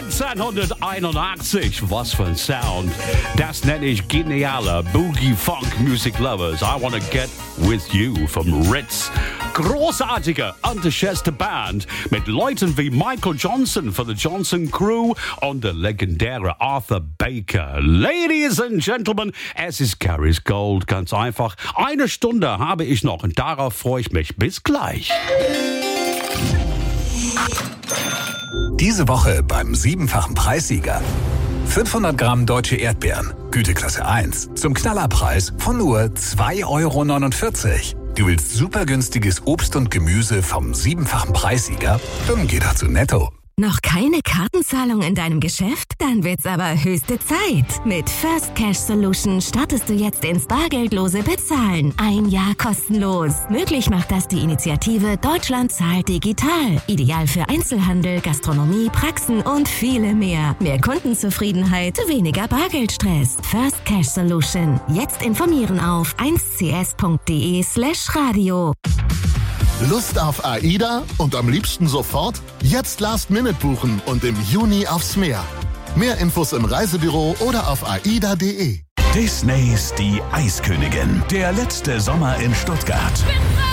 1981, was für ein Sound. Das nenne ich geniale Boogie-Funk Music Lovers. I Wanna Get With You vom Ritz. Großartige, unterschätzte Band mit Leuten wie Michael Johnson von der Johnson Crew und der legendäre Arthur Baker. Ladies and Gentlemen, es ist Carrie's Gold, ganz einfach. Eine Stunde habe ich noch und darauf freue ich mich. Bis gleich. Diese Woche beim 7-fachen Preissieger. 500 Gramm deutsche Erdbeeren, Güteklasse 1, zum Knallerpreis von nur 2,49 €. Du willst super günstiges Obst und Gemüse vom 7-fachen Preissieger? Dann geh doch zu Netto. Noch keine Kartenzahlung in deinem Geschäft? Dann wird's aber höchste Zeit. Mit First Cash Solution startest du jetzt ins bargeldlose Bezahlen. 1 Jahr kostenlos. Möglich macht das die Initiative Deutschland zahlt digital. Ideal für Einzelhandel, Gastronomie, Praxen und viele mehr. Mehr Kundenzufriedenheit, weniger Bargeldstress. First Cash Solution. Jetzt informieren auf 1cs.de/radio. Lust auf AIDA und am liebsten sofort? Jetzt Last-Minute buchen und im Juni aufs Meer. Mehr Infos im Reisebüro oder auf aida.de. Disneys Die Eiskönigin. Der letzte Sommer in Stuttgart.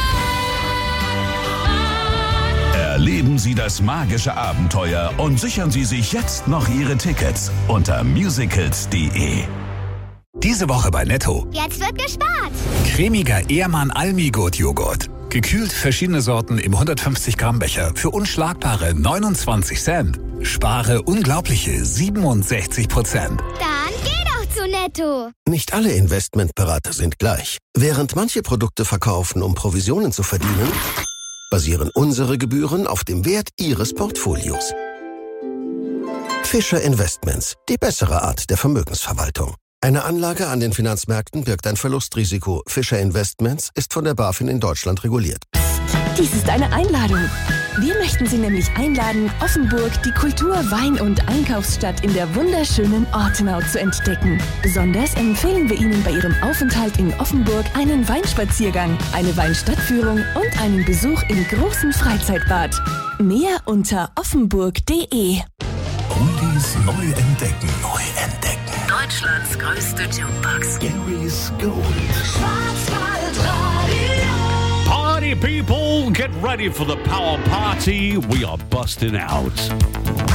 Erleben Sie das magische Abenteuer und sichern Sie sich jetzt noch Ihre Tickets unter musicals.de. Diese Woche bei Netto. Jetzt wird gespart. Cremiger Ehrmann Almigurt-Joghurt. Gekühlt verschiedene Sorten im 150 Gramm Becher für unschlagbare 29 Cent. Spare unglaubliche 67%. Dann geh doch zu Netto. Nicht alle Investmentberater sind gleich. Während manche Produkte verkaufen, um Provisionen zu verdienen, basieren unsere Gebühren auf dem Wert Ihres Portfolios. Fischer Investments, die bessere Art der Vermögensverwaltung. Eine Anlage an den Finanzmärkten birgt ein Verlustrisiko. Fischer Investments ist von der BaFin in Deutschland reguliert. Dies ist eine Einladung. Wir möchten Sie nämlich einladen, Offenburg, die Kultur-, Wein- und Einkaufsstadt in der wunderschönen Ortenau zu entdecken. Besonders empfehlen wir Ihnen bei Ihrem Aufenthalt in Offenburg einen Weinspaziergang, eine Weinstadtführung und einen Besuch im großen Freizeitbad. Mehr unter offenburg.de. Oldies neu entdecken. Deutschlands größte Jukebox. Carrie's Gold. Party people, get ready for the power party. We are busting out.